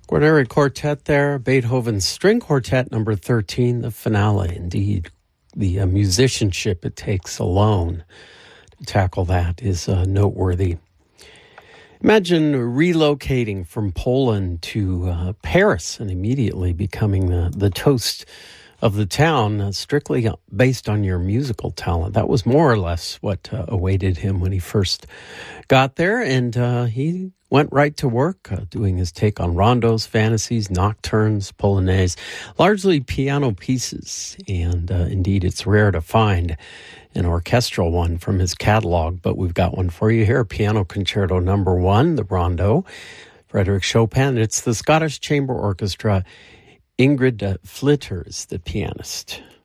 Guarneri Quartet there, Beethoven's String Quartet number 13, the finale. Indeed, the musicianship it takes alone to tackle that is noteworthy. Imagine relocating from Poland to Paris and immediately becoming the toast of the town, strictly based on your musical talent. That was more or less what awaited him when he first got there, and he went right to work, doing his take on rondos, fantasies, nocturnes, polonaise, largely piano pieces, and indeed it's rare to find an orchestral one from his catalog, but we've got one for you here, Piano Concerto number 1, the rondo, Frédéric Chopin. It's the Scottish Chamber Orchestra. Ingrid Flitter is the pianist.